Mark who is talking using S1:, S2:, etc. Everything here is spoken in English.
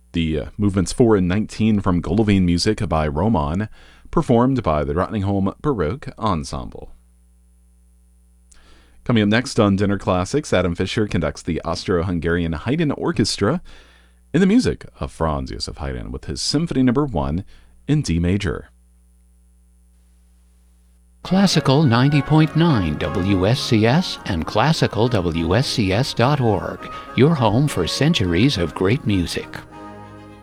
S1: The movements 4 and 19 from Golovine music by Roman, performed by the Drottningholm Baroque Ensemble. Coming up next on Dinner Classics, Adam Fischer conducts the Austro-Hungarian Haydn Orchestra in the music of Franz Joseph Haydn with his Symphony No. 1 in D major.
S2: Classical 90.9 WSCS and classicalwscs.org, your home for centuries of great music.